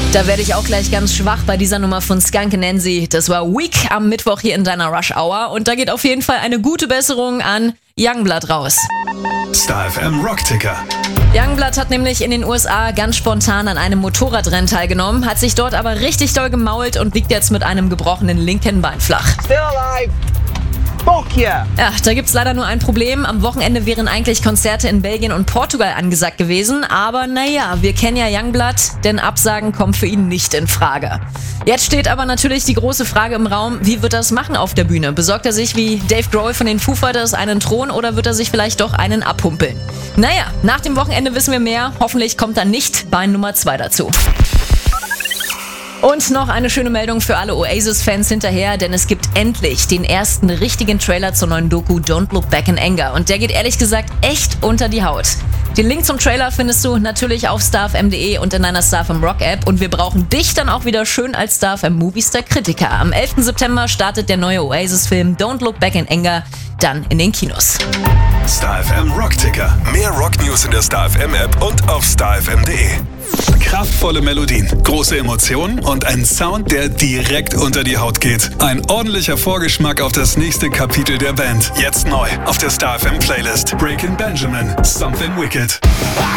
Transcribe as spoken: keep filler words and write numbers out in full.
Da werde ich auch gleich ganz schwach bei dieser Nummer von Skunk Nancy. Das war Weak am Mittwoch hier in deiner Rush Hour. Und da geht auf jeden Fall eine gute Besserung an Youngblood raus. Star F M Rockticker. Youngblood hat nämlich in den U S A ganz spontan an einem Motorradrennen teilgenommen, hat sich dort aber richtig doll gemault und liegt jetzt mit einem gebrochenen linken Bein flach. Still alive. Fuck yeah. Ja, da gibt's leider nur ein Problem. Am Wochenende wären eigentlich Konzerte in Belgien und Portugal angesagt gewesen. Aber naja, wir kennen ja Youngblood, denn Absagen kommen für ihn nicht in Frage. Jetzt steht aber natürlich die große Frage im Raum, wie wird er es machen auf der Bühne? Besorgt er sich wie Dave Grohl von den Foo Fighters einen Thron oder wird er sich vielleicht doch einen abhumpeln? Naja, nach dem Wochenende wissen wir mehr. Hoffentlich kommt dann nicht Bein Nummer zwei dazu. Und noch eine schöne Meldung für alle Oasis-Fans hinterher, denn es gibt endlich den ersten richtigen Trailer zur neuen Doku Don't Look Back in Anger. Und der geht ehrlich gesagt echt unter die Haut. Den Link zum Trailer findest du natürlich auf star f m punkt d e und in deiner Star F M Rock App. Und wir brauchen dich dann auch wieder schön als Star F M Moviestar Kritiker. Am elften September startet der neue Oasis-Film Don't Look Back in Anger dann in den Kinos. Star F M Rockticker. Mehr Rock-News in der Star F M App und auf star f m punkt d e. Kraftvolle Melodien, große Emotionen und ein Sound, der direkt unter die Haut geht. Ein ordentlicher Vorgeschmack auf das nächste Kapitel der Band. Jetzt neu auf der Star F M Playlist. Breaking Benjamin, Something Wicked.